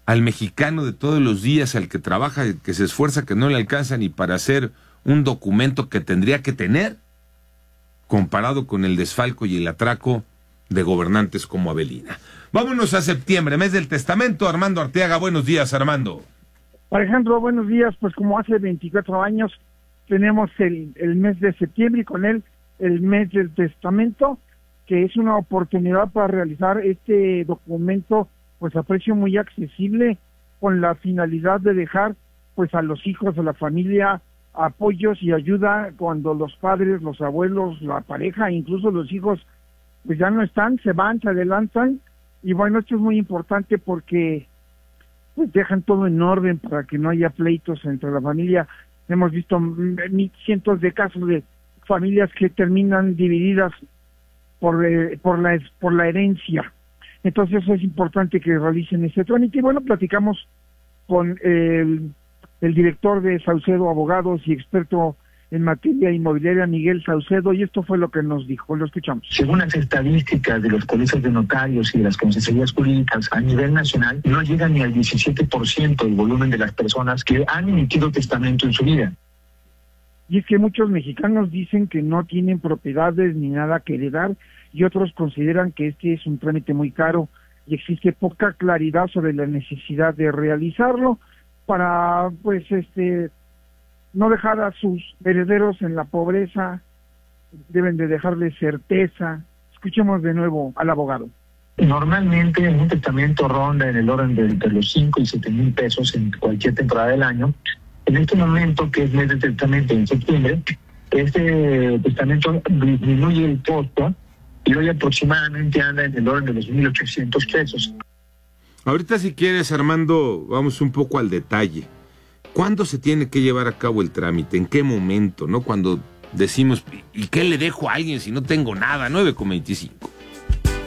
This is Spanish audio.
al mexicano de todos los días, al que trabaja, que se esfuerza, que no le alcanza ni para hacer un documento que tendría que tener, comparado con el desfalco y el atraco de gobernantes como Avelina. Vámonos a septiembre, mes del testamento. Armando Arteaga, buenos días, Armando. Alejandro, buenos días. Pues como hace 24 años tenemos el mes de septiembre y con él el mes del testamento, que es una oportunidad para realizar este documento pues a precio muy accesible, con la finalidad de dejar pues a los hijos, a la familia, apoyos y ayuda cuando los padres, los abuelos, la pareja, incluso los hijos pues ya no están, se van, se adelantan. Y bueno, esto es muy importante porque pues dejan todo en orden para que no haya pleitos entre la familia. Hemos visto cientos de casos de familias que terminan divididas por la herencia. Entonces es importante que realicen ese trámite. Y bueno, platicamos con el director de Saucedo Abogados y experto en materia inmobiliaria, Miguel Saucedo, y esto fue lo que nos dijo. Lo escuchamos. Según las estadísticas de los colegios de notarios y de las consejerías jurídicas a nivel nacional, no llega ni al 17% del volumen de las personas que han emitido testamento en su vida. Y es que muchos mexicanos dicen que no tienen propiedades ni nada que heredar, y otros consideran que este es un trámite muy caro y existe poca claridad sobre la necesidad de realizarlo para, pues, no dejar a sus herederos en la pobreza. Deben de dejarles certeza. Escuchemos de nuevo al abogado. Normalmente un testamento ronda en el orden de entre los 5 y 7 mil pesos en cualquier temporada del año. En este momento, que es mes de testamento en septiembre, este testamento disminuye el costo y hoy aproximadamente anda en el orden de los 1,800 pesos. Ahorita, si quieres, Armando, vamos un poco al detalle. ¿Cuándo se tiene que llevar a cabo el trámite? ¿En qué momento? ¿No? Cuando decimos, ¿y qué le dejo a alguien si no tengo nada? 9:25.